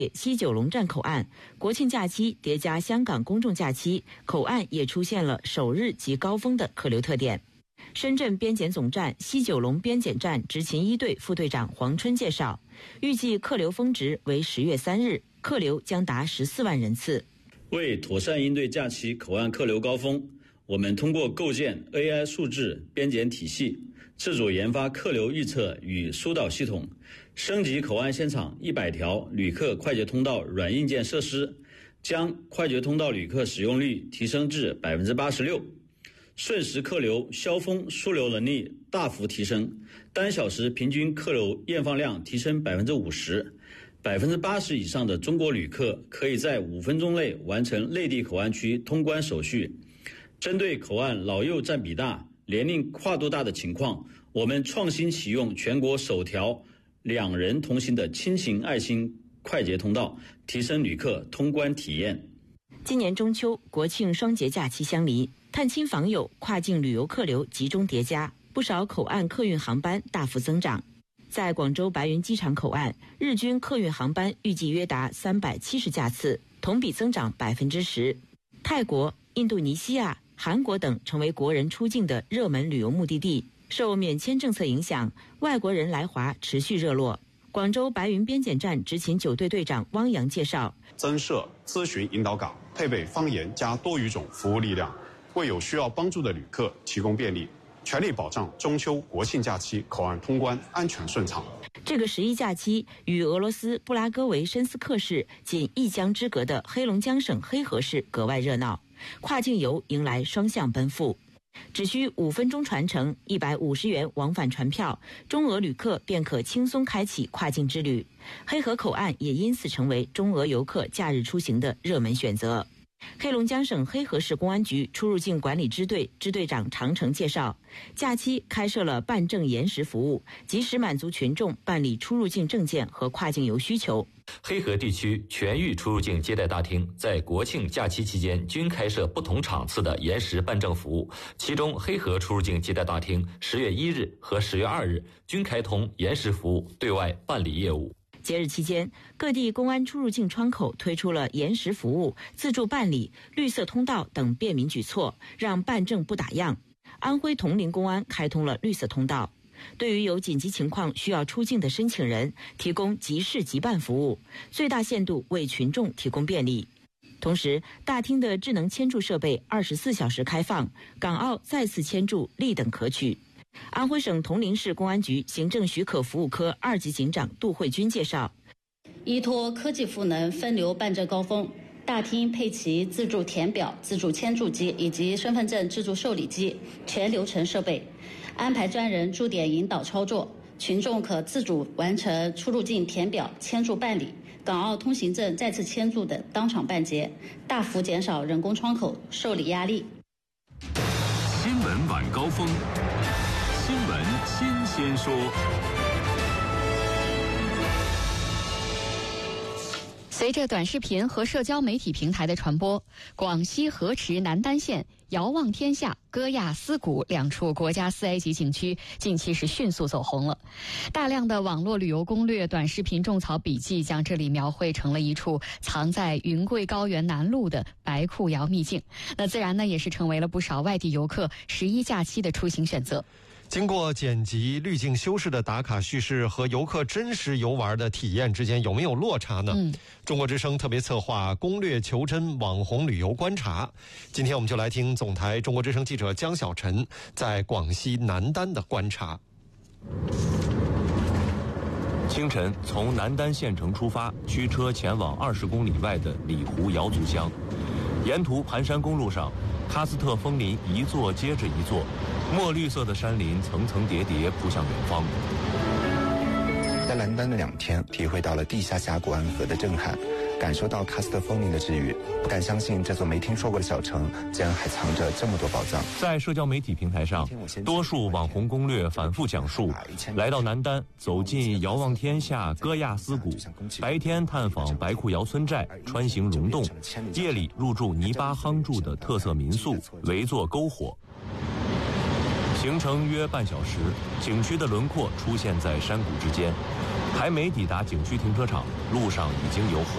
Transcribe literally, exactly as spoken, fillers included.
西九龙站口岸，国庆假期叠加香港公众假期，口岸也出现了首日及高峰的客流特点。深圳边检总站西九龙边检站执勤一队副队长黄春介绍，预计客流峰值为十月三日，客流将达十四万人次。 为妥善应对假期口岸客流高峰，我们通过构建 A I 数字边检体系，自主研发客流预测与疏导系统，升级口岸现场一百条旅客快捷通道软硬件设施，将快捷通道旅客使用率提升至 百分之八十六， 瞬时客流消峰疏流能力大幅提升，单小时平均客流验放量提升 百分之五十， 百分之八十 以上的中国旅客可以在五分钟内完成内地口岸区通关手续。针对口岸老幼占比大、年龄跨度大的情况，我们创新启用全国首条两人同行的亲情爱心快捷通道，提升旅客通关体验。 今年中秋、国庆双节假期相离，探亲访友、跨境旅游客流集中叠加，不少口岸客运航班大幅增长。在广州白云机场口岸，日均客运航班预计约达三百七十架次，同比增长 百分之十。 泰国、印度尼西亚、韩国等成为国人出境的热门旅游目的地。受免签政策影响，外国人来华持续热络。广州白云边检站执勤九队队长汪洋介绍， 增设咨询引导岗，配备方言加多语种服务力量，为有需要帮助的旅客提供便利，全力保障中秋国庆假期口岸通关安全顺畅。 这个十一假期，与俄罗斯布拉戈维申斯克市仅一江之隔的黑龙江省黑河市格外热闹，跨境游迎来双向奔赴。只需五分钟传承，一百五十元往返船票，中俄旅客便可轻松开启跨境之旅。黑河口岸也因此成为中俄游客假日出行的热门选择。黑龙江省黑河市公安局出入境管理支队支队长常成介绍，假期开设了办证延时服务，及时满足群众办理出入境证件和跨境游需求。 黑河地区全域出入境接待大厅在国庆假期期间均开设不同场次的延时办证服务，其中黑河出入境接待大厅十月一日和十月二日均开通延时服务，对外办理业务。 节日期间，各地公安出入境窗口推出了延时服务、自助办理、绿色通道等便民举措，让办证不打烊。安徽铜陵公安开通了绿色通道，对于有紧急情况需要出境的申请人，提供即事即办服务，最大限度为群众提供便利。同时，大厅的智能签注设备二十四小时开放，港澳再次签注立等可取。安徽省铜陵市公安局行政许可服务科二级警长杜慧君介绍， 依托科技赋能分流办证高峰，大厅配齐自助填表、自助签注机以及身份证自助受理机全流程设备，安排专人驻点引导操作，群众可自主完成出入境填表、签注办理、港澳通行证再次签注等当场办结，大幅减少人工窗口受理压力。 新闻晚高峰，新闻新鲜说。 随着短视频和社交媒体平台的传播，广西河池南丹县遥望天下、歌亚思谷两处国家四 A 级景区近期是迅速走红了。大量的网络旅游攻略、短视频种草笔记将这里描绘成了一处藏在云贵高原南麓的白库窑秘境，那自然呢也是成为了不少外地游客十一假期的出行选择。 经过剪辑、滤镜修饰的打卡叙事和游客真实游玩的体验之间有没有落差呢？嗯，中国之声特别策划攻略求真网红旅游观察，今天我们就来听总台中国之声记者江小晨在广西南丹的观察。 清晨从南丹县城出发，驱车前往二十公里外的里湖瑶族乡，沿途盘山公路上，喀斯特枫林一座接着一座，墨绿色的山林层层叠叠扑向远方。 在南丹的两天，体会到了地下峡谷安河的震撼，感受到喀斯特枫林的治愈，不敢相信这座没听说过的小城竟然还藏着这么多宝藏。 在社交媒体平台上，多数网红攻略反复讲述，来到南丹，走进遥望天下、歌亚思谷，白天探访白库窑村寨，穿行溶洞，夜里入住泥巴夯筑的特色民宿，围坐篝火。行程约半小时，景区的轮廓出现在山谷之间，还没抵达景区停车场，路上已经有火